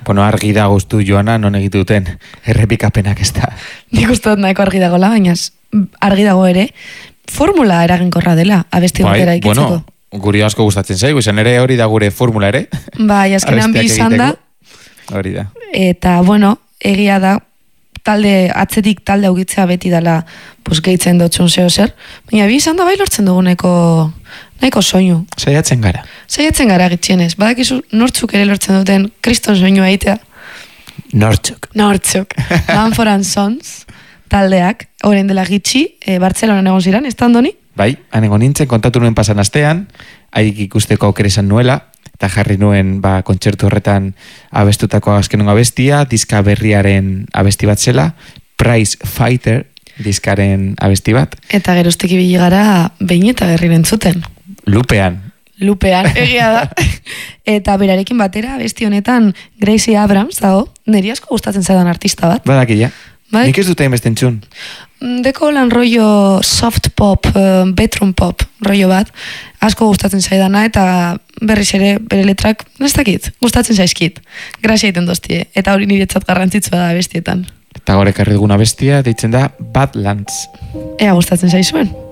Bueno, argi da guztu Joana, non egituten errepikapenak ez da. Nik uste dut nahiko argi dagoela, baina argi dago ere, formula eraginkorra dela, abesti batera ikitzeko. Bueno, guri asko gustatzen zaigu, izan ere hori da gure formula ere. Bai, azkenan bi izan da. Hori da. Eta, bueno, egia da, atzetik talde augitzea beti dela, pues, gehitzen dutxun zeo zer, baina bi izan da bai lortzen dugu nahiko soinu. Saiatzen gara. Saiatzen gara gitxienez. Badakizu nortzuk ere lortzen duten kriston soinua egitea. Nortzuk. Manford & Sons taldeak, orain dela gitxi, Bartzelonan egon ziren, ez da Andoni? Bai, anego nintzen, kontatu nuen pasan astean, haik ikusteko aukera izan nuela, eta jarri nuen kontzertu horretan abestutako azkenunga abestia, diska berriaren abesti bat zela, Prize Fighter diskaren abesti bat. Eta gerozteki biligara behin eta berri entzuten. Lupean, egia da. Eta berarekin batera, abesti honetan Gracie Abrams dago, niri asko gustatzen zaidan artista bat. Badakila. Bai? Nik ez dute hainbesten txun. Deko lan rollo soft pop, bedroom pop rollo bat, asko gustatzen zaidana, eta berriz ere bere letrak, ez dakit, gustatzen zaizkit. Grazia egiten doztie, eta hori niretzat garrantzitsua da bestietan. Eta gore karri duguna bestia, deitzen da Badlands. Ea gustatzen zaizuen.